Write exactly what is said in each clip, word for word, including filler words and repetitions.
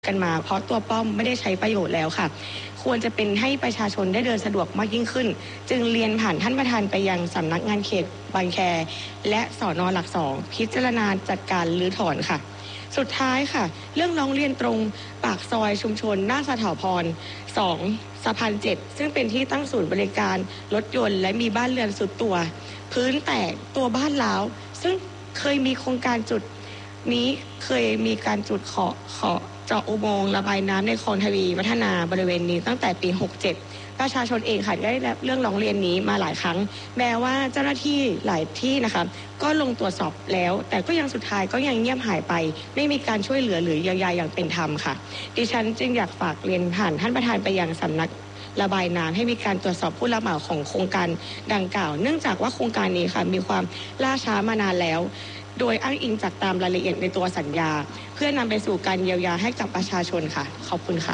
กันมาเพราะตัวป้อมไม่ได้ใช้ประโยชน์แล้วค่ะควรจะเป็นให้ประชาชนได้เดินสะดวกมากยิ่งขึ้นจึงเรียนผ่านท่านประธานไปยังสำนักงานเขตบางแคและสน.หลักสองพิจารณาจัดการรื้อถอนค่ะสุดท้ายค่ะเรื่องร้องเรียนตรงปากซอยชุมชนหน้าสถาพรสองสะพานเจ็ดซึ่งเป็นที่ตั้งศูนย์บริการรถยนต์และมีบ้านเรือนสุดตัวพื้นแตกตัวบ้านร้าวซึ่งเคยมีโครงการจุดนี้เคยมีการจุดขอขอเจาะอุโมงค์ระบายน้ำในคลองทวีวัฒนาบริเวณนี้ตั้งแต่ปีหกสิบเจ็ดประชาชนเองค่ะได้รับเรื่องร้องเรียนนี้มาหลายครั้งแม้ว่าเจ้าหน้าที่หลายที่นะคะก็ลงตรวจสอบแล้วแต่ก็ยังสุดท้ายก็ยังเงียบหายไปไม่มีการช่วยเหลือหรือเยียวยาอย่างเป็นธรรมค่ะดิฉันจึงอยากฝากเรียนผ่านท่านประธานไปยังสำนักระบายน้ำให้มีการตรวจสอบผู้รับเหมาของโครงการดังกล่าวเนื่องจากว่าโครงการนี้ค่ะมีความล่าช้ามานานแล้วโดยอ้างอิงจากตามรายละเอียดในตัวสัญญาเพื่อนำไปสู่การเยียวยาให้กับประชาชนค่ะขอบคุณค่ะ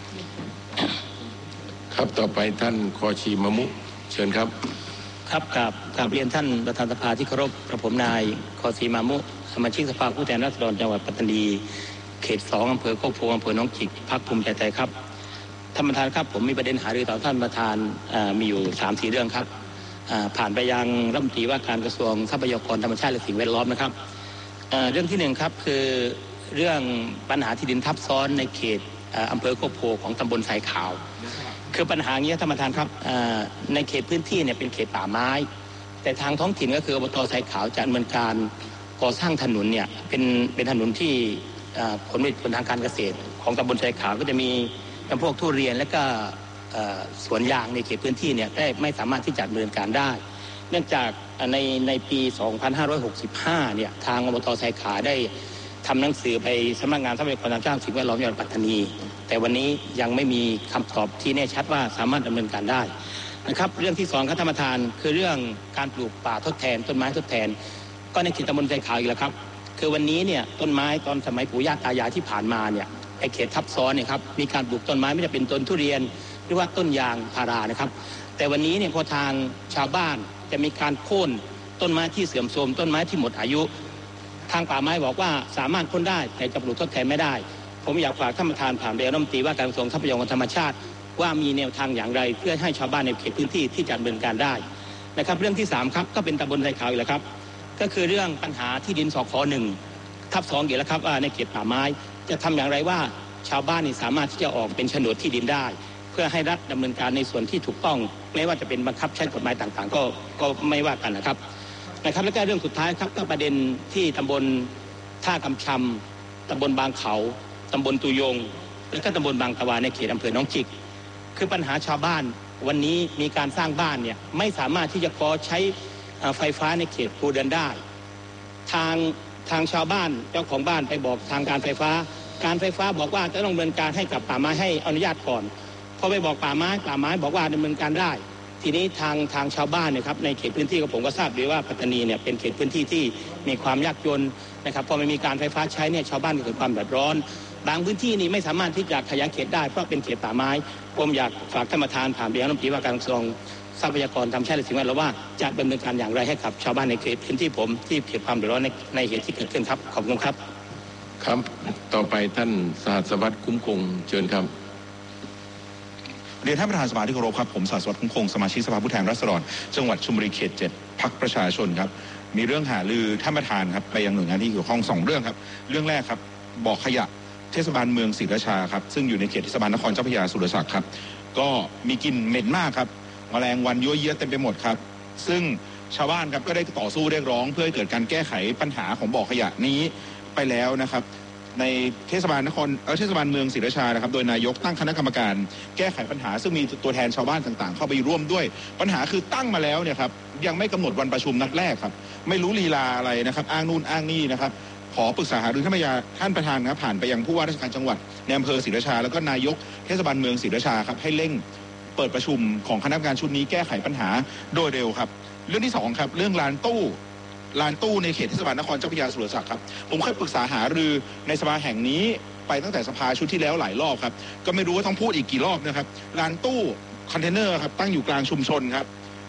ครับต่อไปท่านคอชีมะมุเชิญครับครับกับกับเรียนท่านประธานสภาที่เคารพกระผมนายคอชีมะมุสมาชิกสภาผู้แทนราษฎรจังหวัดปัตตานีเขตสองอำเภอโคกโพอำเภอหนองจิกพรรคภูมิใจไทยครับท่านประธานครับผมมีประเด็นหารือต่อท่านประธานมีอยู่ สามสี่ เรื่องครับผ่านไปยังรัฐมนตรีว่าการกระทรวงทรัพยากรธรรมชาติและสิ่งแวดล้อมนะครับเรื่องที่หนึ่งครับคือเรื่องปัญหาที่ดินทับซ้อนในเขตอำเภอโคกโพของตำบลสายขาวคือปัญหาเงี้ยท่านประธานครับในเขตพื้นที่เนี่ยเป็นเขตป่าไม้แต่ทางท้องถิ่นก็คืออบตสายขาวจะดำเนินการก่อสร้างถนนเนี่ยเป็นเป็นถนนที่ผลผลทางการเกษตรของตำบลสายขาวก็จะมีจำพวกทุเรียนและก็สวนยางในเขตพื้นที่เนี่ยได้ไม่สามารถที่จะดำเนินการได้เนื่องจากในในปีสองพันห้าร้อยหกสิบห้าเนี่ยทางอบตสายขาวได้ทำหนังสือไปสำนักงานทรัพยากรธรรมชาติสิ่งแวดล้อมจังหวัดปัตตานีแต่วันนี้ยังไม่มีคำตอบที่แน่ชัดว่าสามารถดำเนินการได้นะครับเรื่องที่สองครับท่านประธานคือเรื่องการปลูกป่าทดแทนต้นไม้ทดแทนก็ในเขตตำบลสายขาวอีกแล้วครับคือวันนี้เนี่ยต้นไม้ตอนสมัยปู่ย่าตายายที่ผ่านมาเนี่ยไอ้เขตทับซ้อนเนี่ยครับมีการปลูกต้นไม้ไม่ว่าเป็นต้นทุเรียนหรือว่าต้นยางพารานะครับแต่วันนี้เนี่ยพอทางชาวบ้านจะมีการโค่นต้นไม้ที่เสื่อมโทรมต้นไม้ที่หมดอายุทางป่าไม้บอกว่าสามารถโค่นได้แต่จะปลูกทดแทนไม่ได้ผมอยากฝากท่านประธานผ่านไปยังรัฐมนตรีว่าการกระทรวงทรัพยากรธรรมชาติว่ามีแนวทางอย่างไรเพื่อให้ชาวบ้านในเขตพื้นที่ที่จะดำเนินการได้นะครับเรื่องที่สามครับก็เป็นตำบลสายขาวอีกแล้วครับก็คือเรื่องปัญหาที่ดินสค.หนึ่งทับสองอีกแล้วครับว่าในเขตป่าไม้จะทำอย่างไรว่าชาวบ้านนี่สามารถที่จะออกเป็นโฉนดที่ดินได้เพื่อให้รัฐดำเนินการในส่วนที่ถูกต้องไม่ว่าจะเป็นบังคับใช้กฎหมายต่างๆก็ก็ไม่ว่ากันนะครับนะครับแล้วก็เรื่องสุดท้ายครับก็ประเด็นที่ตำบลท่ากำชำตำบลบางเขาตำบลตุยงและก็ตำบลบางตะวาในเขตอำเภอหนองจิกคือปัญหาชาวบ้านวันนี้มีการสร้างบ้านเนี่ยไม่สามารถที่จะขอใช้ไฟฟ้าในเขตครัวเรือนได้ทางทางชาวบ้านเจ้าของบ้านไปบอกทางการไฟฟ้าการไฟฟ้าบอกว่าจะต้องดำเนินการให้กับป่าไม้ให้อนุญาตก่อนพอไปบอกป่าไม้ป่าไม้บอกว่าดำเนินการได้ทีนี้ทางทางชาวบ้านเนี่ยครับในเขตพื้นที่ของผมก็ทราบดีว่าปัตตานีเนี่ยเป็นเขตพื้นที่ที่มีความยากจนนะครับพอไม่มีการไฟฟ้าใช้เนี่ยชาวบ้านเกิดความเดือดร้อนบางพื้นที่นี่ไม่สามารถที่จะขยายเขตได้เพราะเป็นเขตป่าไม้ผมอยากฝากท่านประธานผ่านไปยังรัฐมนตรีว่าการกระทรวงทรัพยากรธรรมชาติและสิ่งแวดล้อมว่าจะดำเนินการอย่างไรให้กับชาวบ้านในเขตพื้นที่ผมที่เกิดความเดือดร้อนในในเหตุที่เกิดขึ้นครับขอบคุณครับครับต่อไปท่านสหัสวัฒน์คุ้มคงเชิญครับเรียนท่านประธานสภาที่เคารพครับผมสหัสวัฒน์คุ้มคงสมาชิกสภาผู้แทนราษฎรจังหวัดชลบุรีเขตเจ็ดพรรคประชาชนครับมีเรื่องหารือท่านประธานครับไปยังหน่วยงานที่เกี่ยวข้องสองเรื่องครับเรื่องแรกครับบ่อขยะเทศบาลเมืองศรีราชาครับซึ่งอยู่ในเขตเทศบาลนครเจ้าพระยาสุรศักดิ์ครับก็มีกลิ่นเหม็นมากครับแมลงวันยั่วเยี้ยเต็มไปหมดครับซึ่งชาวบ้านครับก็ได้ต่อสู้เรียกร้องเพื่อให้เกิดการแก้ไขปัญหาของบ่อขยะนี้ไปแล้วนะครับในเทศบาลนครเออเทศบาลเมืองศรีราชานะครับโดยนายกตั้งคณะกรรมการแก้ไขปัญหาซึ่งมีตัวแทนชาวบ้านต่างๆเข้าไปร่วมด้วยปัญหาคือตั้งมาแล้วเนี่ยครับยังไม่กำหนดวันประชุมนัดแรกครับไม่รู้ลีลาอะไรนะครับอ้างนู่นอ้างนี่นะครับขอปรึกษาหารือท่านประธานท่านประธานครับผ่านไปยังผู้ว่าราชการจังหวัดในอำเภอศรีราชาแล้วก็นายกเทศบาลเมืองศรีราชาครับให้เร่งเปิดประชุมของคณะกรรมการชุดนี้แก้ไขปัญหาโดยเร็วครับเรื่องที่สองครับเรื่องลานตู้ลานตู้ในเขตเทศบาลนครเจ้าพระยาสุรศักดิ์ครับผมเคยปรึกษาหารือในสภาแห่งนี้ไปตั้งแต่สภาชุดที่แล้วหลายรอบครับก็ไม่รู้ว่าต้องพูดอีกกี่รอบนะครับลานตู้คอนเทนเนอร์ครับตั้งอยู่กลางชุมชนครับ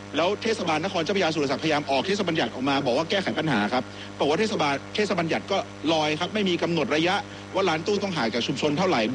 แล้วเทศบาลนครเจ้าพระยาสุรศักดิ์พยายามออกเทศบัญญัติออกมาบอกว่าแก้ไขปัญหาครับบอกว่าเทศบาลเทศบัญญัติก็ลอยครับไม่มีกำหนดระยะว่าร้านตู้ต้องห่างจากชุมชนเท่าไหร่